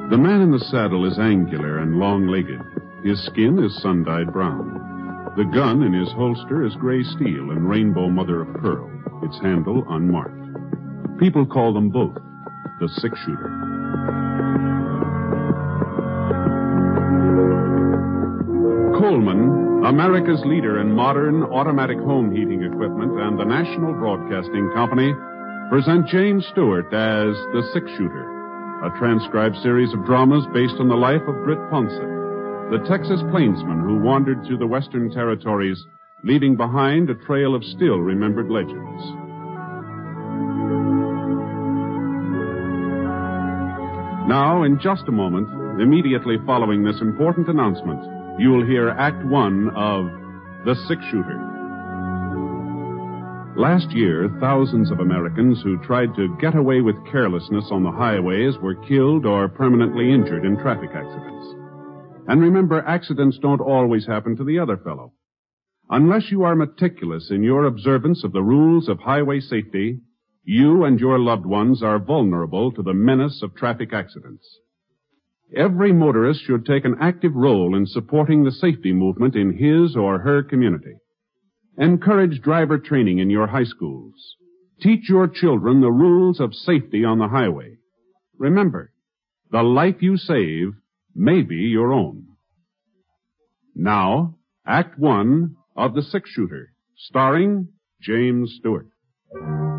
The man in the saddle is angular and long-legged. His skin is sun-dyed brown. The gun in his holster is gray steel and rainbow mother-of-pearl, its handle unmarked. People call them both the six-shooter. Coleman, America's leader in modern automatic home heating equipment, and the National Broadcasting Company present James Stewart as the Six-Shooter, a transcribed series of dramas based on the life of Britt Ponset, the Texas plainsman who wandered through the Western Territories, leaving behind a trail of still-remembered legends. Now, in just a moment, immediately following this important announcement, you will hear Act One of The Six-Shooter. Last year, thousands of Americans who tried to get away with carelessness on the highways were killed or permanently injured in traffic accidents. And remember, accidents don't always happen to the other fellow. Unless you are meticulous in your observance of the rules of highway safety, you and your loved ones are vulnerable to the menace of traffic accidents. Every motorist should take an active role in supporting the safety movement in his or her community. Encourage driver training in your high schools. Teach your children the rules of safety on the highway. Remember, the life you save may be your own. Now, Act One of The Six-Shooter, starring James Stewart.